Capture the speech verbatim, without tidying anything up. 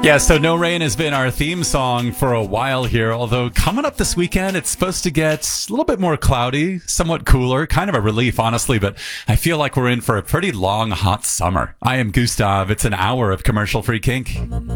Yeah, so No Rain has been our theme song for a while here, although coming up this weekend, it's supposed to get a little bit more cloudy, somewhat cooler, kind of a relief, honestly, but I feel like we're in for a pretty long, hot summer. I am Gustav. It's an hour of commercial-free kink.